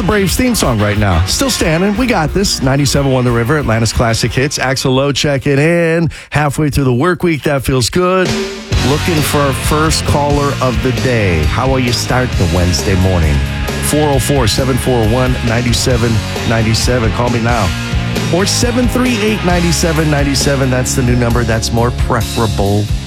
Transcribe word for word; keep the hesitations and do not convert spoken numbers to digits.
Braves theme song right now. Still standing. We got this. ninety-seven point one The River, Atlanta's classic hits. Axl Lowe checking in. Halfway through the work week. That feels good. Looking for our first caller of the day. How will you start the Wednesday morning? four oh four, seven four one, nine seven nine seven. Call me now. Or seven three eight, nine seven nine seven. That's the new number. That's more preferable.